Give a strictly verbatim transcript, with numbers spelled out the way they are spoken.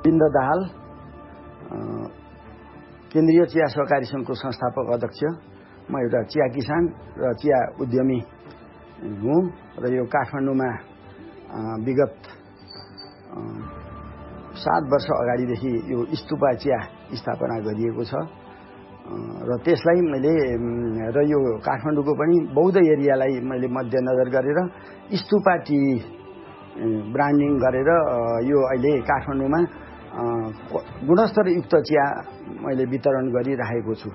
बिन्द दाहाल केन्द्रीय चिया सहकारी संघको संस्थापक अध्यक्ष। म एउटा चिया किसान र चिया उद्यमी हुँ र यो काठमाडौँमा विगत सात वर्ष अगाडिदेखि यो स्तुपा चिया स्थापना गरिएको छ र त्यसलाई मैले र यो काठमाडौँको पनि बौद्ध एरियालाई मैले मध्यनजर गरेर स्तुपा टी ब्रान्डिङ गरेर यो अहिले काठमाडौँमा गुणस्तरयुक्त चिया मैले वितरण गरिरहेको छु।